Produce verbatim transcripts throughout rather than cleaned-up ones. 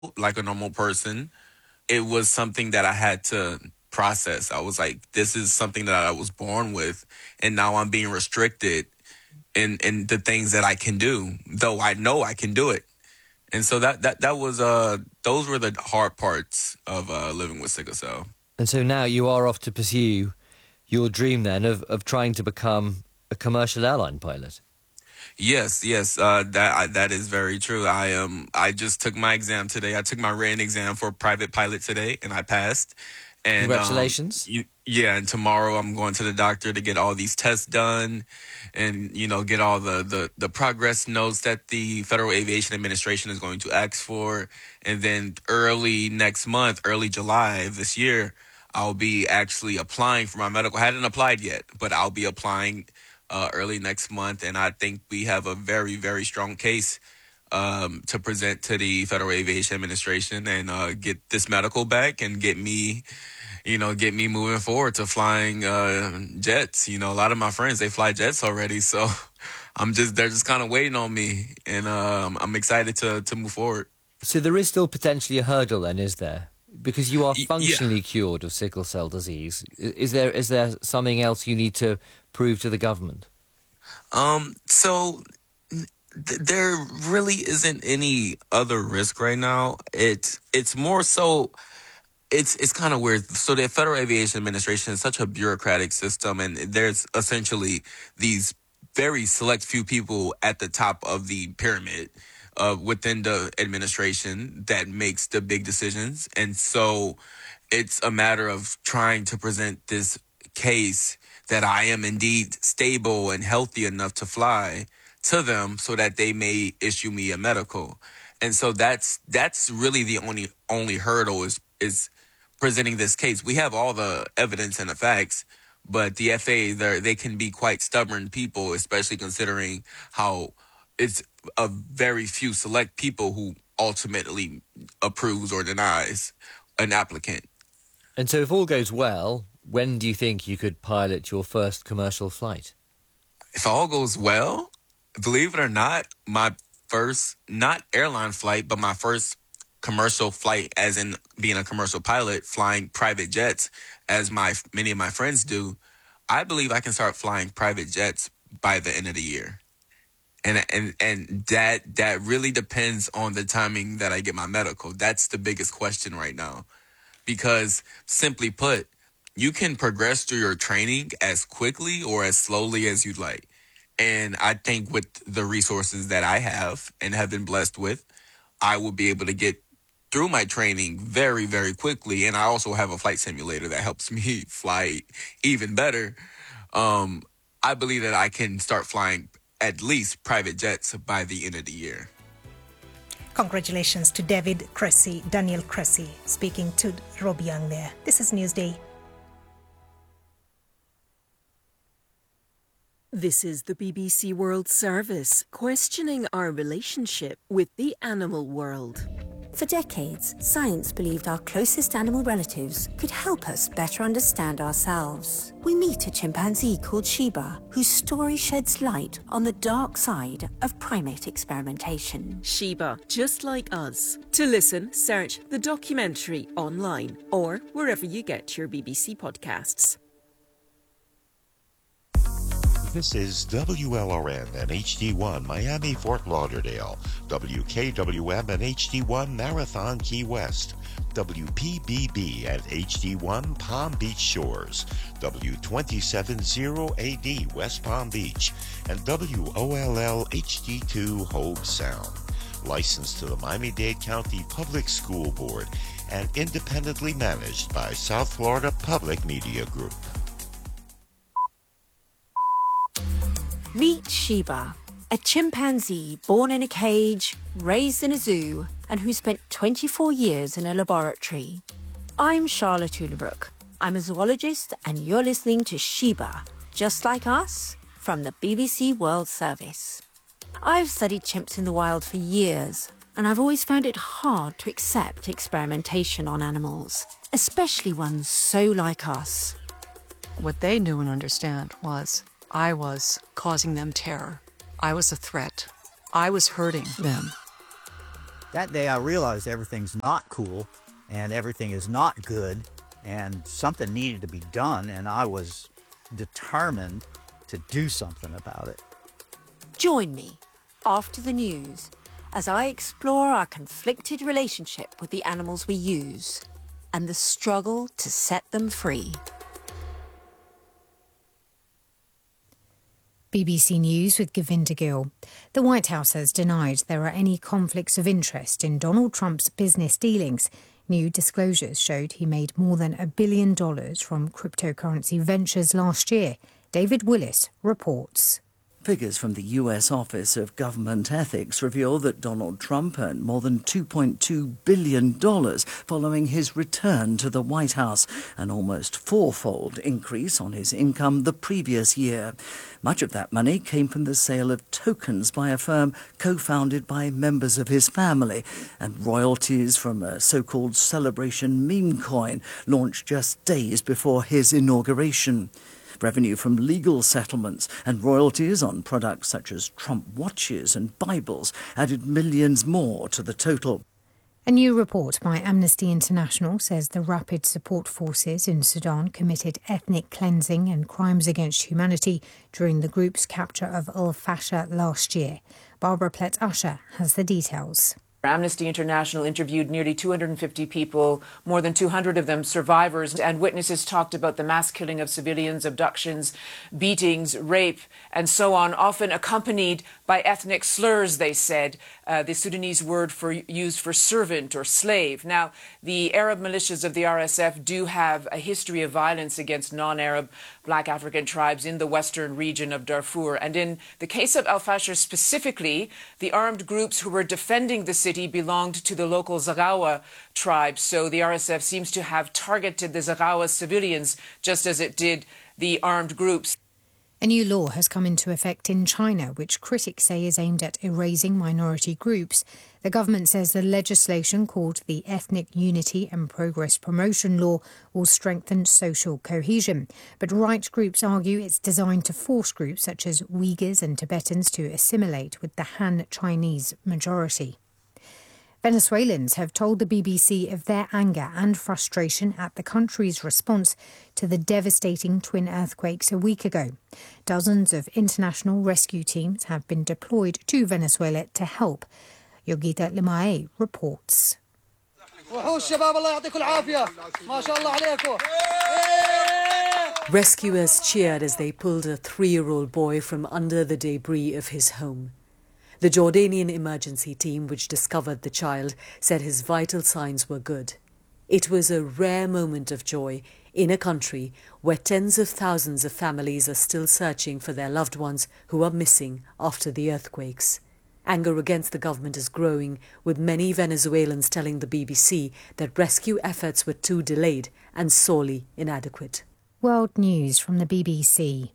like a normal person. It was something that I had to process. I was like, this is something that I was born with, and now I'm being restricted in in the things that I can do, though I know I can do it. And so that that that was uh those were the hard parts of uh living with sickle cell. And so now you are off to pursue your dream then of, of trying to become a commercial airline pilot. Yes, yes, uh, that I, that is very true. I um I just took my exam today. I took my written exam for private pilot today, and I passed. And um, Congratulations. you, yeah, and tomorrow I'm going to the doctor to get all these tests done, and you know get all the, the the progress notes that the Federal Aviation Administration is going to ask for. And then early next month, early July of this year, I'll be actually applying for my medical. I hadn't applied yet, but I'll be applying uh, early next month, and I think we have a very, very strong case um, to present to the Federal Aviation Administration and uh, get this medical back and get me, you know, get me moving forward to flying uh, jets. You know, a lot of my friends, they fly jets already, so I'm just they're just kind of waiting on me, and um, I'm excited to to move forward. So there is still potentially a hurdle then, is there? Because you are Y- functionally yeah. cured of sickle cell disease. I- Is there is there something else you need to prove to the government? Um. So th- there really isn't any other risk right now. It's it's more so. It's it's kind of weird. So the Federal Aviation Administration is such a bureaucratic system, and there's essentially these very select few people at the top of the pyramid uh, within the administration that makes the big decisions. And so it's a matter of trying to present this case that I am indeed stable and healthy enough to fly to them so that they may issue me a medical. And so that's that's really the only only hurdle is is presenting this case. We have all the evidence and the facts, but the F A A, they can be quite stubborn people, especially considering how it's a very few select people who ultimately approves or denies an applicant. And so if all goes well, when do you think you could pilot your first commercial flight? If all goes well, believe it or not, my first, not airline flight, but my first commercial flight, as in being a commercial pilot, flying private jets, as my many of my friends do, I believe I can start flying private jets by the end of the year. And and and that that really depends on the timing that I get my medical. That's the biggest question right now. Because simply put, you can progress through your training as quickly or as slowly as you'd like. And I think with the resources that I have and have been blessed with, I will be able to get through my training very, very quickly. And I also have a flight simulator that helps me fly even better. Um, I believe that I can start flying at least private jets by the end of the year. Congratulations to David Cressy, Daniel Cressy, speaking to Rob Young there. This is Newsday. This is the B B C World Service, questioning our relationship with the animal world. For decades, science believed our closest animal relatives could help us better understand ourselves. We meet a chimpanzee called Sheba, whose story sheds light on the dark side of primate experimentation. Sheba, just like us. To listen, search the documentary online or wherever you get your B B C podcasts. This is W L R N and H D one Miami, Fort Lauderdale, W K W M and H D one Marathon, Key West, W P B B and H D one Palm Beach Shores, W two seven zero A D West Palm Beach, and W O L L H D two Hobe Sound. Licensed to the Miami-Dade County Public School Board and independently managed by South Florida Public Media Group. Meet Sheba, a chimpanzee born in a cage, raised in a zoo, and who spent twenty-four years in a laboratory. I'm Charlotte Ulebrook. I'm a zoologist, and you're listening to Sheba, just like us, from the B B C World Service. I've studied chimps in the wild for years, and I've always found it hard to accept experimentation on animals, especially ones so like us. What they knew and understand was I was causing them terror. I was a threat. I was hurting them. That day I realized everything's not cool and everything is not good and something needed to be done, and I was determined to do something about it. Join me after the news as I explore our conflicted relationship with the animals we use and the struggle to set them free. B B C News with Govinda Gill. The White House has denied there are any conflicts of interest in Donald Trump's business dealings. New disclosures showed he made more than a billion dollars from cryptocurrency ventures last year. David Willis reports. Figures from the U S Office of Government Ethics reveal that Donald Trump earned more than two point two billion dollars following his return to the White House, an almost fourfold increase on his income the previous year. Much of that money came from the sale of tokens by a firm co-founded by members of his family, and royalties from a so-called celebration meme coin launched just days before his inauguration. Revenue from legal settlements and royalties on products such as Trump watches and Bibles added millions more to the total. A new report by Amnesty International says the Rapid Support Forces in Sudan committed ethnic cleansing and crimes against humanity during the group's capture of Al Fasher last year. Barbara Plett-Usher has the details. Amnesty International interviewed nearly two hundred fifty people, more than two hundred of them survivors, and witnesses talked about the mass killing of civilians, abductions, beatings, rape, and so on, often accompanied by ethnic slurs, they said, uh, the Sudanese word for used for servant or slave. Now, the Arab militias of the R S F do have a history of violence against non-Arab black African tribes in the western region of Darfur. And in the case of Al Fasher specifically, the armed groups who were defending the city belonged to the local Zaghawa tribe. So the R S F seems to have targeted the Zaghawa civilians just as it did the armed groups. A new law has come into effect in China, which critics say is aimed at erasing minority groups. The government says the legislation, called the Ethnic Unity and Progress Promotion Law, will strengthen social cohesion. But right groups argue it's designed to force groups such as Uyghurs and Tibetans to assimilate with the Han Chinese majority. Venezuelans have told the B B C of their anger and frustration at the country's response to the devastating twin earthquakes a week ago. Dozens of international rescue teams have been deployed to Venezuela to help. Yogita Limae reports. Rescuers cheered as they pulled a three-year-old boy from under the debris of his home. The Jordanian emergency team, which discovered the child, said his vital signs were good. It was a rare moment of joy in a country where tens of thousands of families are still searching for their loved ones who are missing after the earthquakes. Anger against the government is growing, with many Venezuelans telling the B B C that rescue efforts were too delayed and sorely inadequate. World News from the B B C.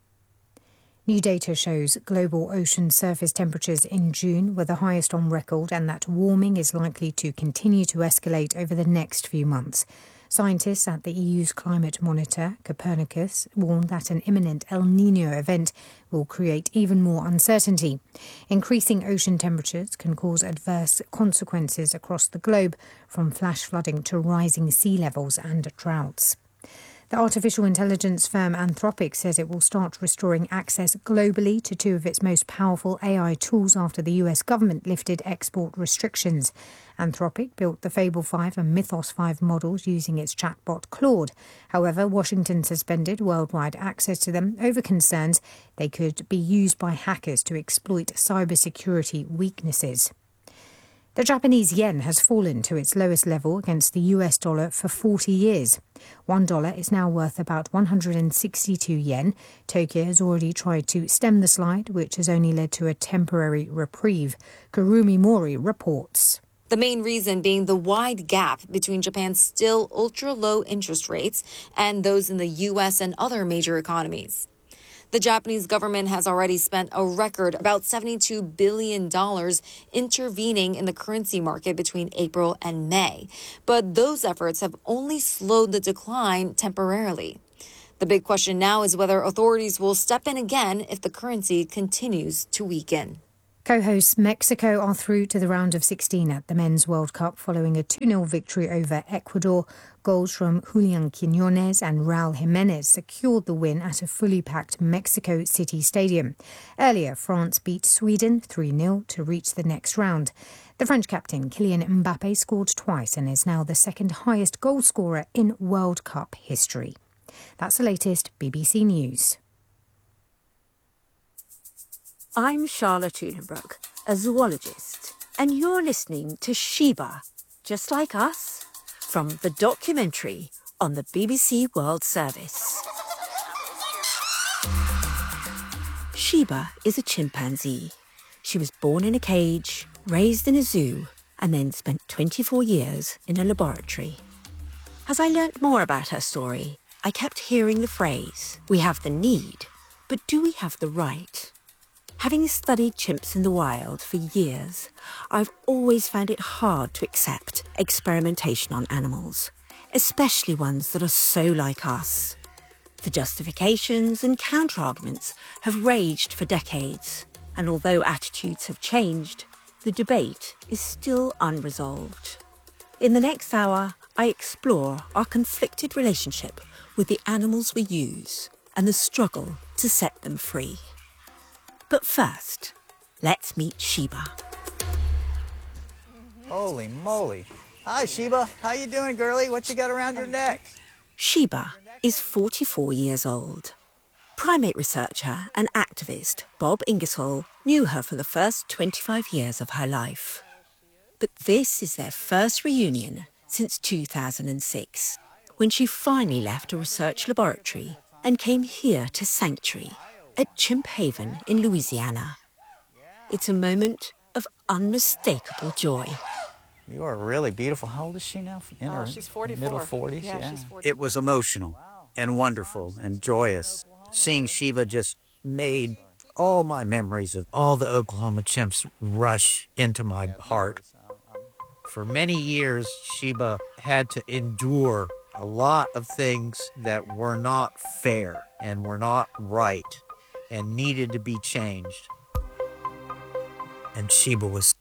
New data shows global ocean surface temperatures in June were the highest on record, and that warming is likely to continue to escalate over the next few months. Scientists at the E U's climate monitor, Copernicus, warned that an imminent El Niño event will create even more uncertainty. Increasing ocean temperatures can cause adverse consequences across the globe, from flash flooding to rising sea levels and droughts. The artificial intelligence firm Anthropic says it will start restoring access globally to two of its most powerful A I tools after the U S government lifted export restrictions. Anthropic built the Fable five and Mythos five models using its chatbot Claude. However, Washington suspended worldwide access to them over concerns they could be used by hackers to exploit cybersecurity weaknesses. The Japanese yen has fallen to its lowest level against the U S dollar for forty years. One dollar is now worth about one hundred sixty-two yen. Tokyo has already tried to stem the slide, which has only led to a temporary reprieve. Kurumi Mori reports. The main reason being the wide gap between Japan's still ultra-low interest rates and those in the U S and other major economies. The Japanese government has already spent a record about seventy-two billion dollars intervening in the currency market between April and May. But those efforts have only slowed the decline temporarily. The big question now is whether authorities will step in again if the currency continues to weaken. Co-hosts Mexico are through to the round of sixteen at the Men's World Cup following a two nil victory over Ecuador. Goals from Julian Quinones and Raul Jimenez secured the win at a fully packed Mexico City Stadium. Earlier, France beat Sweden three nil to reach the next round. The French captain Kylian Mbappe scored twice and is now the second highest goal scorer in World Cup history. That's the latest B B C News. I'm Charlotte Ulenbrook, a zoologist, and you're listening to Sheba, Just Like Us, from the documentary on the B B C World Service. Sheba is a chimpanzee. She was born in a cage, raised in a zoo, and then spent twenty-four years in a laboratory. As I learnt more about her story, I kept hearing the phrase, we have the need, but do we have the right? Having studied chimps in the wild for years, I've always found it hard to accept experimentation on animals, especially ones that are so like us. The justifications and counter-arguments have raged for decades, and although attitudes have changed, the debate is still unresolved. In the next hour, I explore our conflicted relationship with the animals we use and the struggle to set them free. But first, let's meet Sheba. Holy moly. Hi, Sheba. How you doing, girlie? What you got around your neck? Sheba is forty-four years old. Primate researcher and activist Bob Ingersoll knew her for the first twenty-five years of her life. But this is their first reunion since two thousand six, when she finally left a research laboratory and came here to Sanctuary at Chimp Haven in Louisiana. It's a moment of unmistakable joy. You are really beautiful. How old is she now? In Oh, her she's forty-four. middle forties? Yeah, Yeah. she's forty-four. It was emotional and wonderful and joyous. Seeing Sheba just made all my memories of all the Oklahoma chimps rush into my heart. For many years, Sheba had to endure a lot of things that were not fair and were not right and needed to be changed. And Sheba was